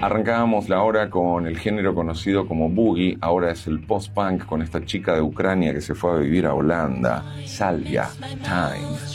Arrancábamos la hora con el género conocido como boogie, ahora es el post-punk con esta chica de Ucrania que se fue a vivir a Holanda, Salvia, Time.